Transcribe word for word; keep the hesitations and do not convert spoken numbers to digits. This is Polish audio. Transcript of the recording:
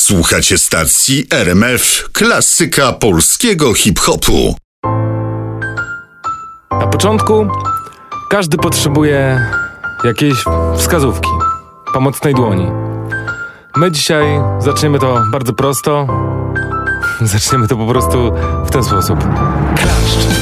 Słuchacie stacji R M F, klasyka polskiego hip-hopu. Na początku każdy potrzebuje jakiejś wskazówki, pomocnej dłoni. My dzisiaj zaczniemy to bardzo prosto. Zaczniemy to po prostu w ten sposób. Klaszcz!